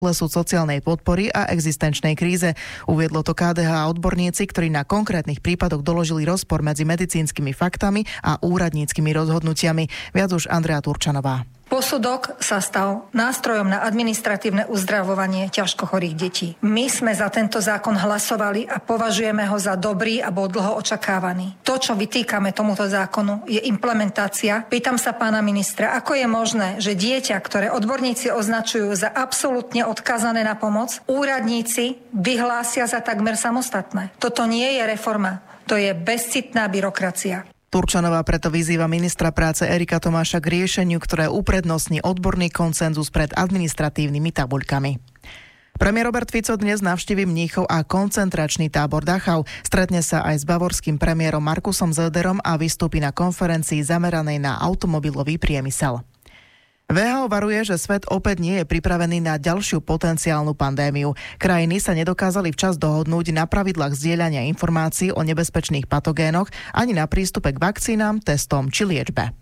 klesu sociálnej podpory a existenčnej kríze. Uviedlo to KDH a odborníci, ktorí na konkrétnych prípadoch doložili rozpor medzi medicínskymi faktami a úradníckymi rozhodnutiami. Viac už Andrea Turčanová. Posudok sa stal nástrojom na administratívne uzdravovanie ťažko chorých detí. My sme za tento zákon hlasovali a považujeme ho za dobrý a bol dlho očakávaný. To, čo vytýkame tomuto zákonu, je implementácia. Pýtam sa pána ministra, ako je možné, že dieťa, ktoré odborníci označujú za absolútne odkázané na pomoc, úradníci vyhlásia za takmer samostatné. Toto nie je reforma, to je bezcitná byrokracia. Turčanová preto vyzýva ministra práce Erika Tomáša k riešeniu, ktoré uprednostní odborný konsenzus pred administratívnymi tabuľkami. Premiér Robert Fico dnes navštívi Mníchov a koncentračný tábor Dachau. Stretne sa aj s bavorským premiérom Markusom Söderom a vystúpi na konferencii zameranej na automobilový priemysel. WHO varuje, že svet opäť nie je pripravený na ďalšiu potenciálnu pandémiu. Krajiny sa nedokázali včas dohodnúť na pravidlách zdieľania informácií o nebezpečných patogénoch ani na prístupe k vakcínám, testom či liečbe.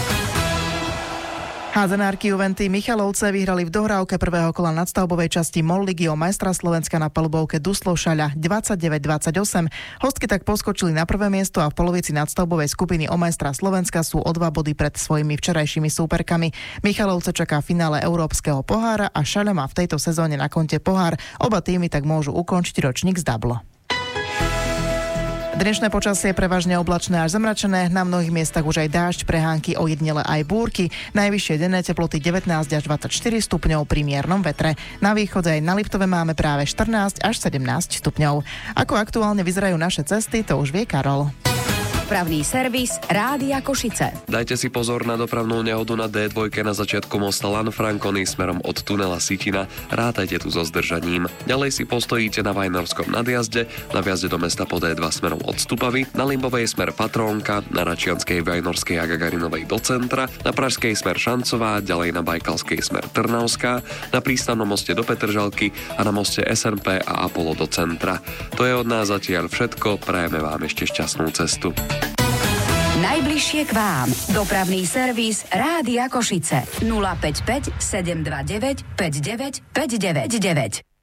Hádzanárky Juventy Michalovce vyhrali v dohrávke prvého kola nadstavbovej časti MOL ligy o majstra Slovenska na paľubovke Duslov Šaľa 29-28. Hostky tak poskočili na prvé miesto a v polovici nadstavbovej skupiny o majstra Slovenska sú o 2 body pred svojimi včerajšími súperkami. Michalovce čaká finále Európskeho pohára a Šaľa má v tejto sezóne na konte pohár. Oba týmy tak môžu ukončiť ročník z Dablo. Dnešné počasie je prevažne oblačné až zamračené, na mnohých miestach už aj dážď, prehánky, ojedinele aj búrky. Najvyššie denné teploty 19 až 24 stupňov pri miernom vetre. Na východe aj na Liptove máme práve 14 až 17 stupňov. Ako aktuálne vyzerajú naše cesty, to už vie Karol. Dopravný servis Rádia Košice. Dajte si pozor na dopravnú nehodu na D2 na začiatku mosta Lanfranconi smerom od tunela Sitina. Rátajte tu so zdržaním. Ďalej si postojíte na Vajnorskom nadjazde, na vjazde do mesta po D2 smerom od Stupavy, na Limbovej smer Patrónka, na Račianskej, Vajnorskej a Gagarinovej do centra, na Pražskej smer Šancová, ďalej na Bajkalskej smer Trnavská, na prístavnom moste do Petržalky a na moste SNP a Apollo do centra. To je od nás zatiaľ všetko, prajeme vám ešte šťastnú cestu. Najbližšie k vám. Dopravný servis Rádia Košice. 055 729 59 599.